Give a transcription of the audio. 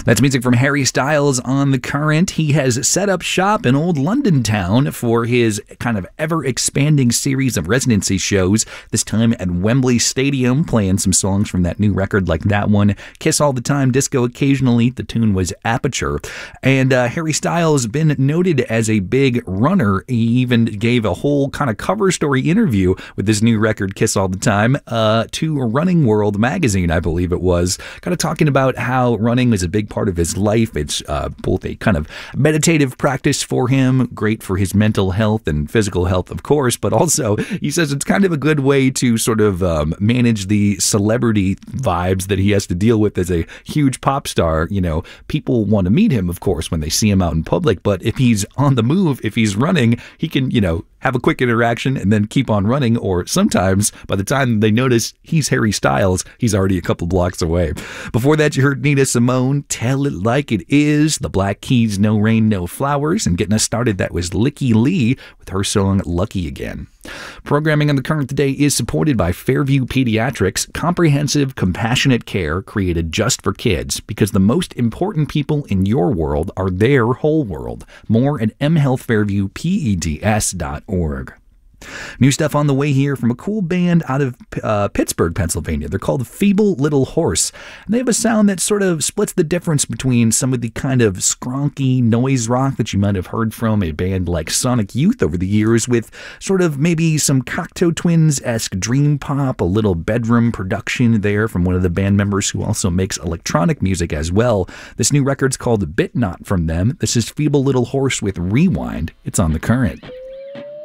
That's music from Harry Styles on The Current. He has set up shop in Old London Town for his kind of ever-expanding series of residency shows, this time at Wembley Stadium, playing some songs from that new record like that one, Kiss All the Time, Disco Occasionally. The tune was Aperture. And Harry Styles has been noted as a big runner. He even gave a whole kind of cover story interview with this new record, Kiss All the Time, to Running World magazine, I believe it was, kind of talking about how running is a big part of his life. It's both a kind of meditative practice for him, great for his mental health and physical health, of course, but also he says it's kind of a good way to sort of manage the celebrity vibes that he has to deal with as a huge pop star. You know, people want to meet him, of course, when they see him out in public, but if he's on the move, if he's running, he can, you know, have a quick interaction and then keep on running, or sometimes by the time they notice he's Harry Styles, he's already a couple blocks away. Before that, you heard Nina Simone, Tell It Like It Is, the Black Keys, No Rain, No Flowers, and getting us started, that was Licky Lee with her song Lucky Again. Programming on The Current today is supported by Fairview Pediatrics, comprehensive, compassionate care created just for kids, because the most important people in your world are their whole world. More at mhealthfairviewpeds.org. New stuff on the way here from a cool band out of Pittsburgh, Pennsylvania. They're called Feeble Little Horse, and they have a sound that sort of splits the difference between some of the kind of skronky noise rock that you might have heard from a band like Sonic Youth over the years, with sort of maybe some Cocteau Twins-esque dream pop, a little bedroom production there from one of the band members who also makes electronic music as well. This new record's called Bit Not from them. This is Feeble Little Horse with Rewind. It's on The Current.